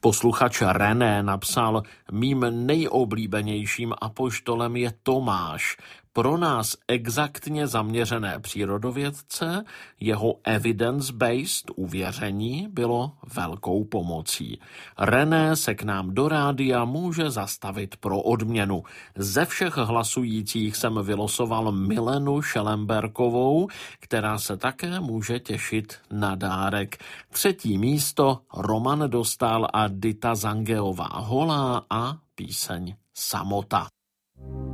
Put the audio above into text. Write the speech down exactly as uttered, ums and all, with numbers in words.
Posluchač René napsal: mým nejoblíbenějším apoštolem je Tomáš. Pro nás exaktně zaměřené přírodovědce jeho evidence-based uvěření bylo velkou pomocí. René se k nám do rádia může zastavit pro odměnu. Ze všech hlasujících jsem vylosoval Milenu Šelemberkovou, která se také může těšit na dárek. Třetí místo Roman dostal a Dita Zangeová Holá a píseň Samota.